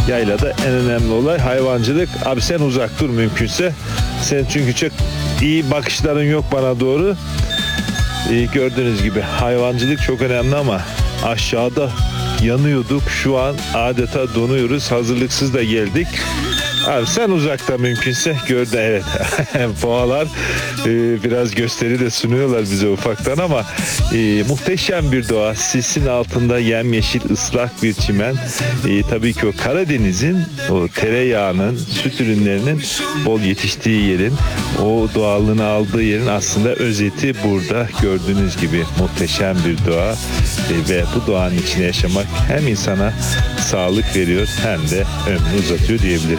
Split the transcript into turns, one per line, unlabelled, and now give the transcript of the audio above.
yaylada en önemli olay hayvancılık. Abi sen uzak dur mümkünse. Sen çünkü çok iyi bakışların yok bana doğru. Gördüğünüz gibi hayvancılık çok önemli ama aşağıda yanıyorduk. Şu an adeta donuyoruz. Hazırlıksız da geldik. Abi sen uzakta mümkünse gördün, evet. Boğalar biraz gösteri de sunuyorlar bize ufaktan ama muhteşem bir doğa. Sisin altında yemyeşil ıslak bir çimen. Tabii ki o Karadeniz'in o tereyağının, süt ürünlerinin bol yetiştiği yerin, o doğallığını aldığı yerin aslında özeti burada. Gördüğünüz gibi muhteşem bir doğa ve bu doğanın içinde yaşamak hem insana sağlık veriyor hem de ömrünü uzatıyor diyebiliriz.